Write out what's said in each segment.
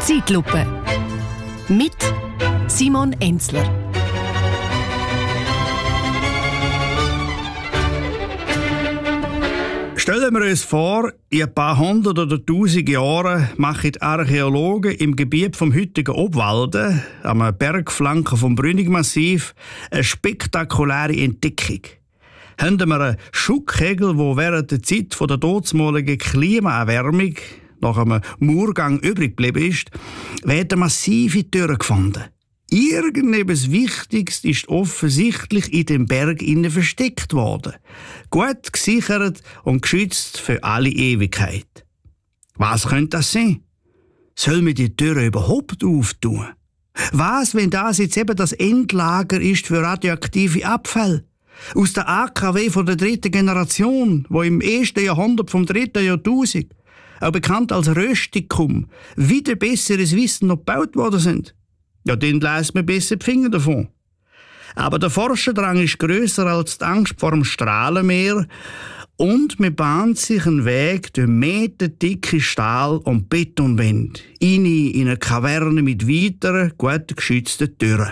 Zeitlupe mit Simon Enzler. Stellen wir uns vor, in ein paar hundert oder tausend Jahren machen die Archäologen im Gebiet vom heutigen Obwalden, am Bergflanken vom Brünig-Massiv, eine spektakuläre Entdeckung. Haben wir einen Schuttkegel, der während der Zeit von der dortmaligen Klimaerwärmung nach einem Murgang übrig geblieben ist, werden massive Türen gefunden. Irgendetwas Wichtiges ist offensichtlich in dem Berg innen versteckt worden. Gut gesichert und geschützt für alle Ewigkeit. Was könnte das sein? Soll man die Türe überhaupt auftun? Was, wenn das jetzt eben das Endlager ist für radioaktive Abfälle? Aus der AKW von der 3. Generation, wo im 1. Jahrhundert vom 3. Jahrtausend, auch bekannt als Röstikum, wieder besseres Wissen noch gebaut worden sind. Ja, dann lässt man besser die Finger davon. Aber der Forscherdrang ist grösser als die Angst vor dem Strahlenmeer und man bahnt sich einen Weg durch meterdicke Stahl- und Betonwände in eine Kaverne mit weiteren, gut geschützten Türen.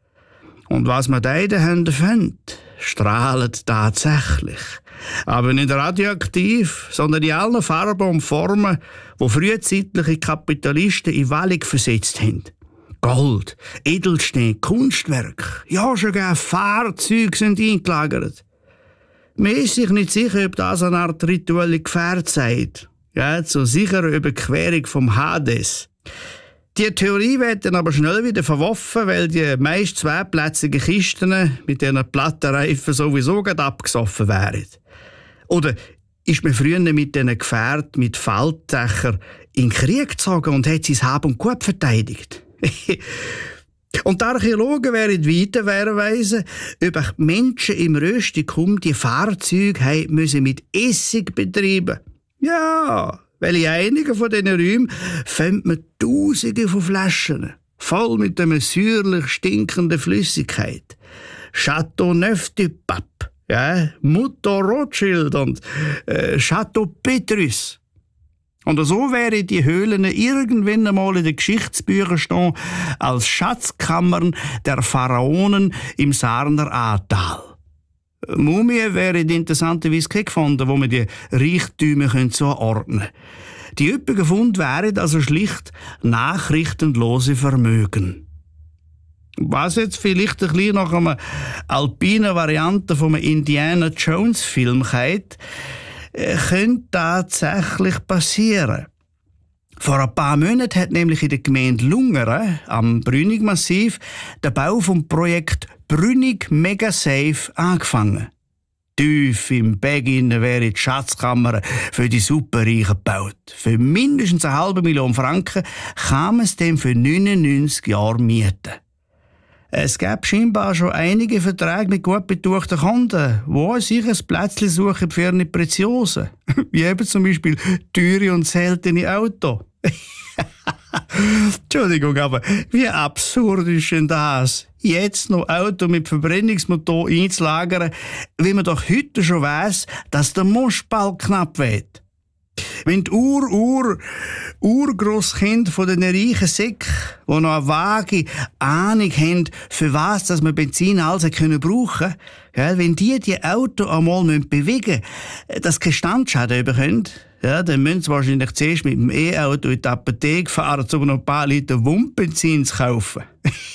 Und was man da in den Händen findet, strahlt tatsächlich. Aber nicht radioaktiv, sondern in allen Farben und Formen, die frühzeitliche Kapitalisten in Wallung versetzt haben. Gold, Edelsteine, Kunstwerk, ja schon gar Fahrzeuge sind eingelagert. Man ist sich nicht sicher, ob das eine Art rituelle Gefährt sei. Ja, zur sicheren Überquerung vom Hades. Die Theorie wird dann aber schnell wieder verworfen, weil die meist zweiplätzigen Kisten mit diesen Plattenreifen sowieso gerade abgesoffen wären. Oder ist man früher mit diesen Gefährten mit Faltdächern in den Krieg gezogen und hat sein Hab und Gut verteidigt? Und die Archäologen werden weiterweisen, ob die Menschen im Röstikum die Fahrzeuge müssen mit Essig betreiben. Ja, weil in einigen von diesen Räumen findet man Tausende von Flaschen, voll mit einer säuerlich stinkenden Flüssigkeit. Chateau Neuf du Pape, ja, Mutter Rothschild und Chateau Petrus. Und so wären die Höhlen irgendwann einmal in den Geschichtsbüchern stehen als Schatzkammern der Pharaonen im Sarner Ahrtal. Mumien wären interessanterweise keine gefunden, wo man die Reichtümer zuordnen könnte. Die üppigen Funde wären also schlicht nachrichtenlose Vermögen. Was jetzt vielleicht ein bisschen nach einer alpinen Variante von einem Indiana Jones Film geht, könnte tatsächlich passieren. Vor ein paar Monaten hat nämlich in der Gemeinde Lungeren am Brünig-Massiv der Bau vom Projekt Brünig Megasafe angefangen. Tief im Berg wäre die Schatzkammer für die Superreichen gebaut. Für mindestens 500.000 Franken kann man es dem für 99 Jahre mieten. Es gab scheinbar schon einige Verträge mit gut betuchten Kunden, die sich ein Plätzchen suchen für ihre Preziosen. Wie eben zum Beispiel teure und seltene Autos. Entschuldigung, aber wie absurd ist denn das? Jetzt noch Auto mit Verbrennungsmotor einzulagern, wie man doch heute schon weiss, dass der Moschball knapp wird. Wenn die Urgroßkinder von den reichen Säcken, die noch eine vage Ahnung haben, für was dass man Benzin also brauchen können, wenn die Auto einmal bewegen müssen, dass keine Standschaden bekommen, dann müssen sie wahrscheinlich zuerst mit dem E-Auto in die Apotheke fahren, um noch ein paar Liter Wundbenzin zu kaufen.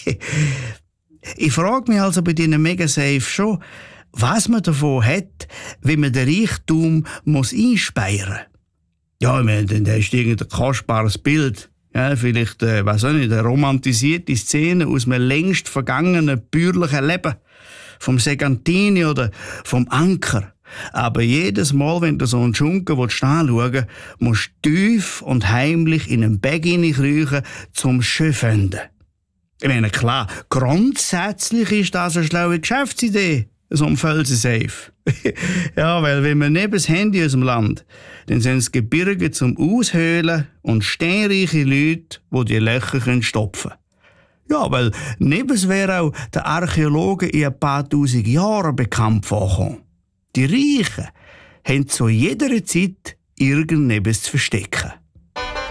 Ich frage mich also bei diesen Megasafe schon, was man davon hat, wenn man den Reichtum einspeichern muss. Ja, ich meine, da ist irgendein kostbares Bild. Ja, vielleicht, weiss auch nicht, eine romantisierte Szene aus einem längst vergangenen bürgerlichen Leben. Vom Segantini oder vom Anker. Aber jedes Mal, wenn du so einen Schunken anschauen willst, musst du tief und heimlich in einen Bag hineinkriechen, zum Schön finden. Ich meine, klar, grundsätzlich ist das eine schlaue Geschäftsidee. So ein Felsensafe. Ja, weil wenn wir neben das Handy aus dem Land, dann sind es Gebirge zum Aushöhlen und steinreiche Leute, die Löcher stopfen können. Ja, weil nebens wäre auch der Archäologen in ein paar tausend Jahren bekannt vorgekommen. Die Reichen haben zu jeder Zeit irgendetwas zu verstecken.